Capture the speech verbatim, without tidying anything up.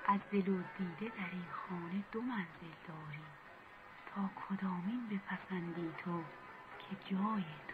از دل و دیده در این خانه دو منزل داری، تا کدامین بپسندی تو که جای